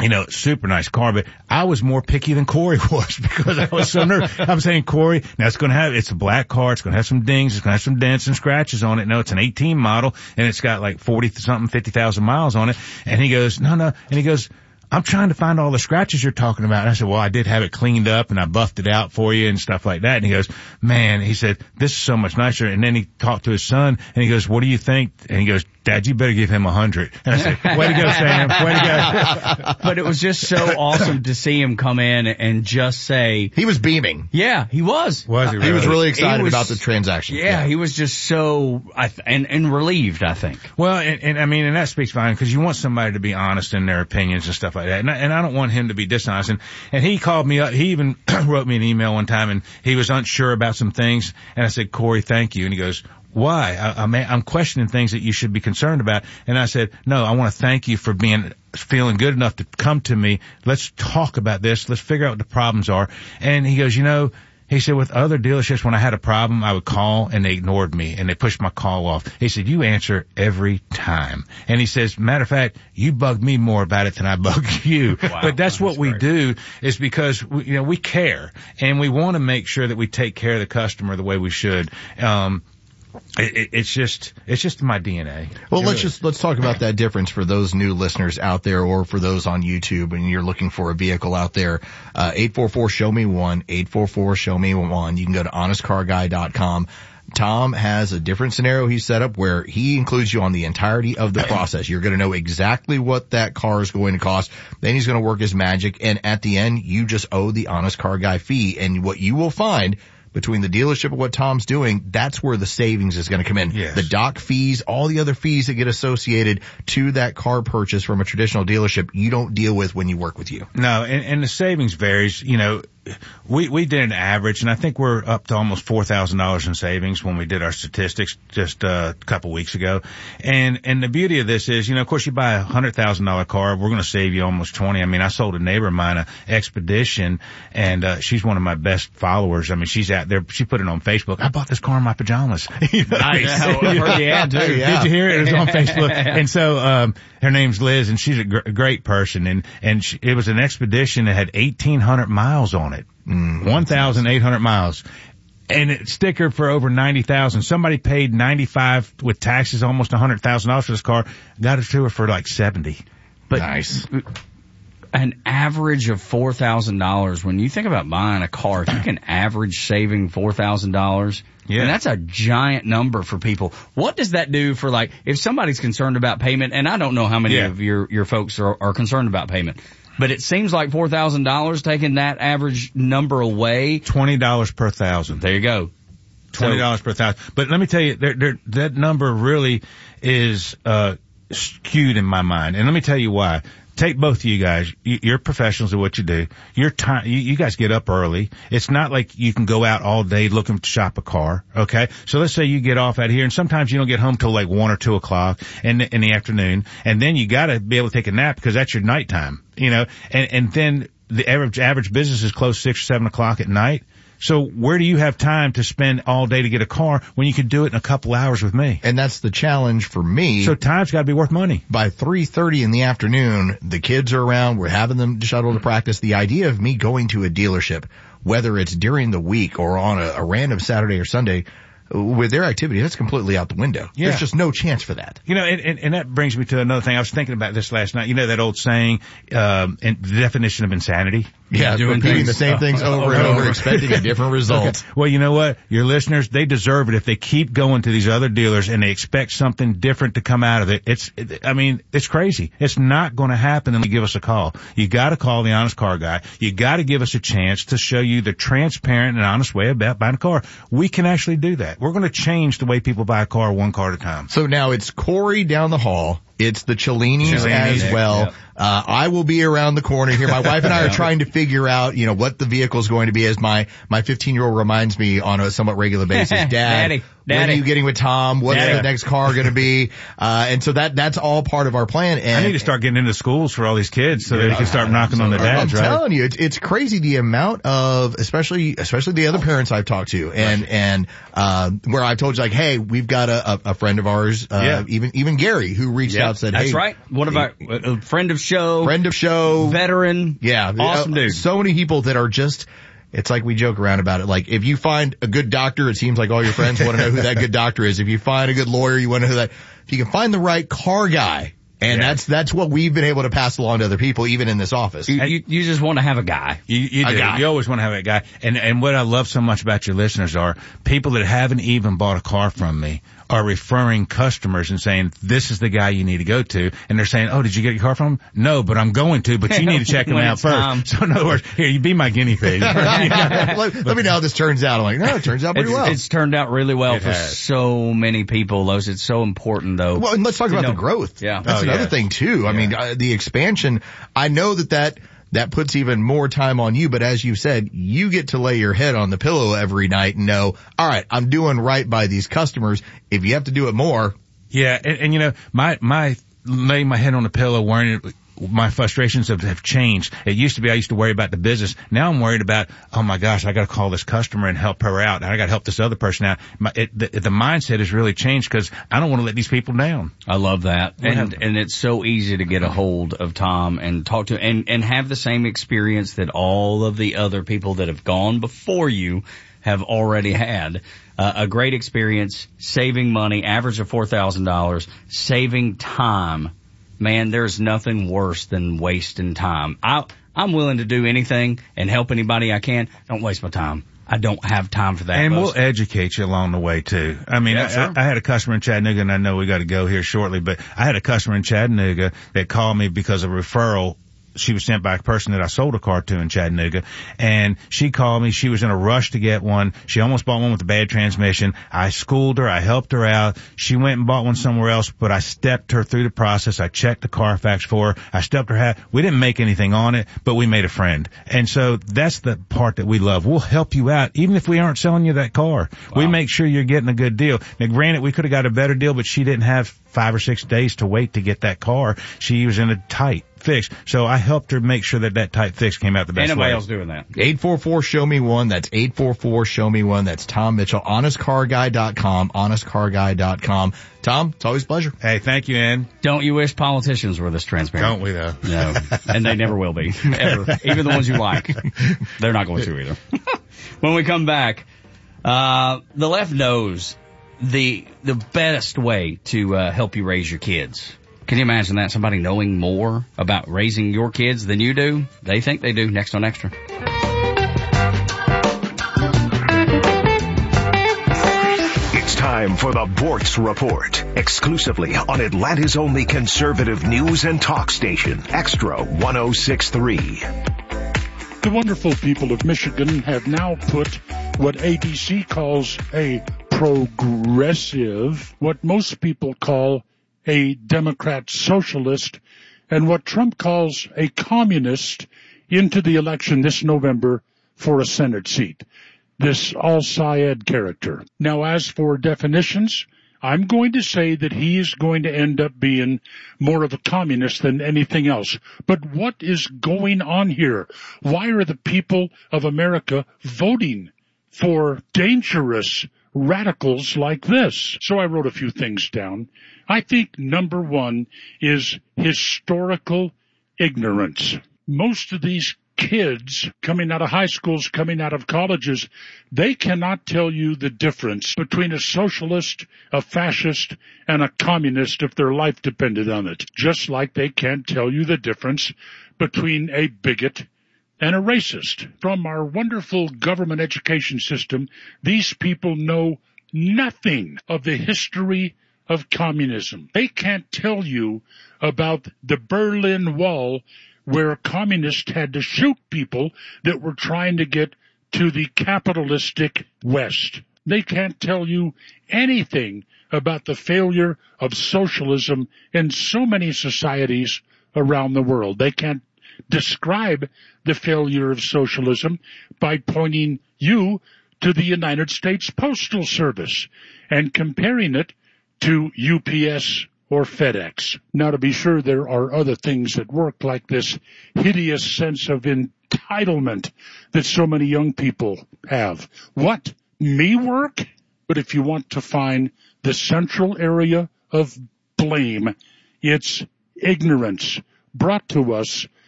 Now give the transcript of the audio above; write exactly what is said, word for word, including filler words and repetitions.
You know, super nice car, but I was more picky than Corey was because I was so nervous. I'm saying, Corey, now it's going to have, it's a black car. It's going to have some dings. It's going to have some dents and scratches on it. No, it's an eighteen model and it's got like forty something, fifty thousand miles on it. And he goes, no, no. And he goes, I'm trying to find all the scratches you're talking about. And I said, well, I did have it cleaned up and I buffed it out for you and stuff like that. And he goes, man, he said, this is so much nicer. And then he talked to his son and he goes, what do you think? And he goes, Dad, you better give him a hundred. And I said, way to go, Sam. Way to go. But it was just so awesome to see him come in and just say. He was beaming. Yeah, he was. Was he really? He was really excited was, about the transaction. Yeah, yeah, he was just so, I th- and, and relieved, I think. Well, and, and I mean, and that speaks volumes because you want somebody to be honest in their opinions and stuff like that. And I, and I don't want him to be dishonest. And, and he called me up. He even wrote me an email one time and he was unsure about some things. And I said, Corey, thank you. And he goes, why? I, I'm, I'm questioning things that you should be concerned about. And I said, no, I want to thank you for being, feeling good enough to come to me. Let's talk about this. Let's figure out what the problems are. And he goes, you know, he said, with other dealerships, when I had a problem, I would call and they ignored me and they pushed my call off. He said, you answer every time. And he says, matter of fact, you bug me more about it than I bug you. Wow, but that's, that's what we great. do is because, we, you know, we care and we want to make sure that we take care of the customer the way we should. Um, It, it, it's just, it's just my D N A. Well, it let's really just, let's talk about that difference for those new listeners out there or for those on YouTube and you're looking for a vehicle out there. Uh, eight four four show me one, eight four four show me one. You can go to honest car guy dot com. Tom has a different scenario he set up where he includes you on the entirety of the process. You're going to know exactly what that car is going to cost. Then he's going to work his magic. And at the end, you just owe the Honest Car Guy fee. And what you will find between the dealership and what Tom's doing, that's where the savings is going to come in. Yes. The dock fees, all the other fees that get associated to that car purchase from a traditional dealership, you don't deal with when you work with you. No, and, and the savings varies. You know, we we did an average, and I think we're up to almost four thousand dollars in savings when we did our statistics just uh, a couple weeks ago. And and the beauty of this is, you know, of course, you buy a one hundred thousand dollars car, we're going to save you almost twenty. I mean, I sold a neighbor of mine an Expedition, and uh, she's one of my best followers. I mean, she's out there. She put it on Facebook. I bought this car in my pajamas. Nice. I heard the ad, too. Yeah. Did you hear it? It was on Facebook. And so um her name's Liz, and she's a gr- great person. And and she, it was an Expedition that had eighteen hundred miles on it. Mm, one thousand eight hundred miles. And it sticker for over ninety thousand. Somebody paid ninety-five with taxes, almost one hundred thousand dollars for this car. Got it to her for like seventy. But nice. An average of four thousand dollars. When you think about buying a car, if you can average saving four thousand dollars, yeah, and that's a giant number for people. What does that do for, like, if somebody's concerned about payment, and I don't know how many yeah. of your, your folks are, are concerned about payment, but it seems like four thousand dollars taking that average number away. twenty dollars per thousand. There you go. twenty dollars so, per thousand. But let me tell you, they're, they're, that number really is, uh, skewed in my mind. And let me tell you why. Take both of you guys. You're professionals at what you do. Your time, you, you guys get up early. It's not like you can go out all day looking to shop a car. Okay. So let's say you get off out here, and sometimes you don't get home till like one or two o'clock in the, in the afternoon. And then you got to be able to take a nap because that's your nighttime, you know, and, and then the average, average business is closed six or seven o'clock at night. So where do you have time to spend all day to get a car when you could do it in a couple hours with me? And that's the challenge for me. So time's got to be worth money. By three thirty in the afternoon, the kids are around. We're having them shuttle to practice. The idea of me going to a dealership, whether it's during the week or on a, a random Saturday or Sunday, with their activity, that's completely out the window. Yeah. There's just no chance for that. You know, and, and, and that brings me to another thing. I was thinking about this last night. You know that old saying, um, and the definition of insanity? Yeah, doing repeating things. the same things over and over, expecting a different result. Okay. Well, you know what? Your listeners, they deserve it if they keep going to these other dealers and they expect something different to come out of it. It's, it, I mean, it's crazy. It's not going to happen unless you give us a call. You got to call the Honest Car Guy. You got to give us a chance to show you the transparent and honest way about buying a car. We can actually do that. We're going to change the way people buy a car one car at a time. So now it's Corey down the hall. It's the Cellinis as well. Yep. Uh, I will be around the corner here. My wife and I are trying to figure out, you know, what the vehicle is going to be, as my, my fifteen year old reminds me on a somewhat regular basis, Dad, Daddy. Daddy. When are you getting with Tom? What's Daddy. the next car going to be? Uh, and so that, that's all part of our plan. And I need to start getting into schools for all these kids so yeah, they can start knocking so on the dads, I'm right? I'm telling you, it's, it's crazy the amount of, especially, especially the other parents I've talked to and, and, uh, where I've told you like, hey, we've got a, a, a friend of ours, uh, yeah. even, even Gary who reached yeah, out and said, that's hey. That's right. What about a friend of show? Friend of show. Veteran. Yeah. Awesome uh, dude. So many people that are just, it's like we joke around about it. Like if you find a good doctor, it seems like all your friends want to know who that good doctor is. If you find a good lawyer, you want to know who that. If you can find the right car guy, and yeah. that's that's what we've been able to pass along to other people, even in this office. You, you, you just want to have a guy. You, you do. Guy. You always want to have a guy. And and what I love so much about your listeners are people that haven't even bought a car from me are referring customers and saying, this is the guy you need to go to. And they're saying, oh, did you get your car from him? No, but I'm going to, but you need to check him out first. Time. So in other words, here, you be my guinea pig. let, let me know how this turns out. I'm like, no, it turns out pretty it's, well. It's turned out really well it for has. so many people, Lowe's. It's so important, though. Well, and let's talk about know. the growth. Yeah. That's oh, another yeah. thing, too. Yeah. I mean, uh, the expansion, I know that that That puts even more time on you, but as you said, you get to lay your head on the pillow every night and know, all right, I'm doing right by these customers. If you have to do it more. Yeah, and, and you know, my, my, laying my head on the pillow, worrying, my frustrations have, have changed. It used to be I used to worry about the business. Now I'm worried about, oh my gosh, I got to call this customer and help her out. I got to help this other person out. My, it, the, the mindset has really changed because I don't want to let these people down. I love that. And, and it's so easy to get a hold of Tom and talk to and, and have the same experience that all of the other people that have gone before you have already had. Uh, a great experience, saving money, average of four thousand dollars, saving time. Man, there's nothing worse than wasting time. I, I'm willing to do anything and help anybody I can. Don't waste my time. I don't have time for that. And most. we'll educate you along the way too. I mean, yeah, I, sure. I, I had a customer in Chattanooga, and I know we got to go here shortly, but I had a customer in Chattanooga that called me because of referral. She was sent by a person that I sold a car to in Chattanooga, and she called me. She was in a rush to get one. She almost bought one with a bad transmission. I schooled her. I helped her out. She went and bought one somewhere else, but I stepped her through the process. I checked the Carfax for her. I stepped her hat. We didn't make anything on it, but we made a friend. And so that's the part that we love. We'll help you out, even if we aren't selling you that car. Wow. We make sure you're getting a good deal. Now, granted, we could have got a better deal, but she didn't have five or six days to wait to get that car. She was in a tight fix. So I helped her make sure that that tight fix came out the best way. Anybody else doing that? eight four four show me one. That's eight four four show me one. That's Tom Mitchell. honest car guy dot com. honest car guy dot com. Tom, it's always a pleasure. Hey, thank you, Ann. Don't you wish politicians were this transparent? Don't we, though? No. And they never will be. Ever. Even the ones you like. They're not going to either. When we come back, uh, the left knows the the best way to uh, help you raise your kids. Can you imagine that? Somebody knowing more about raising your kids than you do? They think they do. Next on Extra. It's time for the Bortz Report, exclusively on Atlanta's only conservative news and talk station, Extra one oh six point three. The wonderful people of Michigan have now put what A B C calls a progressive, what most people call a Democrat socialist, and what Trump calls a communist into the election this November for a Senate seat. This Al-Sayed character. Now, as for definitions, I'm going to say that he is going to end up being more of a communist than anything else. But what is going on here? Why are the people of America voting for dangerous radicals like this? So I wrote a few things down. I think number one is historical ignorance. Most of these kids coming out of high schools, coming out of colleges, they cannot tell you the difference between a socialist, a fascist, and a communist if their life depended on it. Just like they can't tell you the difference between a bigot and a racist. From our wonderful government education system, these people know nothing of the history of communism. They can't tell you about the Berlin Wall, where communists had to shoot people that were trying to get to the capitalistic West. They can't tell you anything about the failure of socialism in so many societies around the world. They can't describe the failure of socialism by pointing you to the United States Postal Service and comparing it to U P S or FedEx. Now, to be sure, there are other things at work, like this hideous sense of entitlement that so many young people have. What? Me work? But if you want to find the central area of blame, it's ignorance brought to us